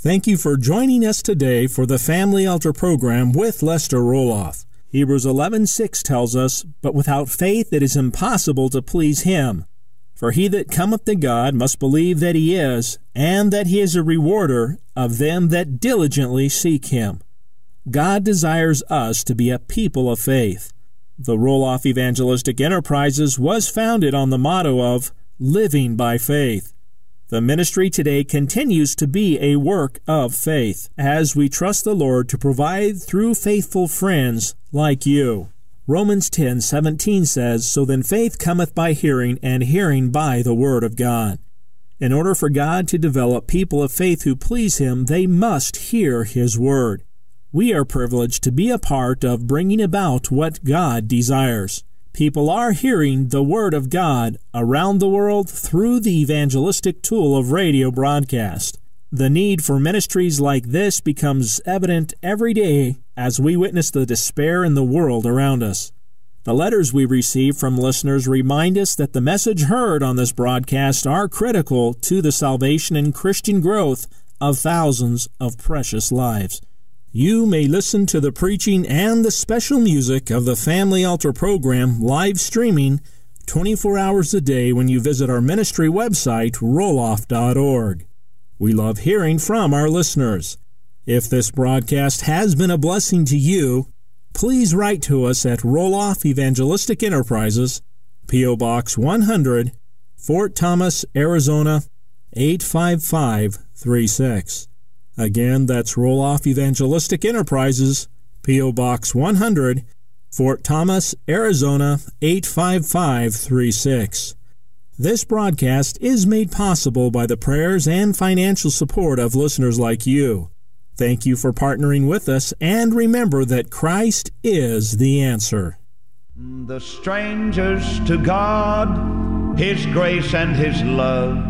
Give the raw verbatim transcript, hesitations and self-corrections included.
Thank you for joining us today for the Family Altar program with Lester Roloff. Hebrews eleven six tells us, "But without faith it is impossible to please Him. For he that cometh to God must believe that He is, and that He is a rewarder of them that diligently seek Him." God desires us to be a people of faith. The Roloff Evangelistic Enterprises was founded on the motto of living by faith. The ministry today continues to be a work of faith as we trust the Lord to provide through faithful friends like you. Romans ten seventeen says, "So then faith cometh by hearing, and hearing by the word of God." In order for God to develop people of faith who please Him, they must hear His word. We are privileged to be a part of bringing about what God desires. People are hearing the Word of God around the world through the evangelistic tool of radio broadcast. The need for ministries like this becomes evident every day as we witness the despair in the world around us. The letters we receive from listeners remind us that the message heard on this broadcast are critical to the salvation and Christian growth of thousands of precious lives. You may listen to the preaching and the special music of the Family Altar program live streaming twenty-four hours a day when you visit our ministry website, roloff dot org. We love hearing from our listeners. If this broadcast has been a blessing to you, please write to us at Roloff Evangelistic Enterprises, P O. Box one hundred, Fort Thomas, Arizona, eight five five three six. Again, that's Roloff Evangelistic Enterprises, P O. Box one hundred, Fort Thomas, Arizona, eight five five three six. This broadcast is made possible by the prayers and financial support of listeners like you. Thank you for partnering with us, and remember that Christ is the answer. The strangers to God, His grace and His love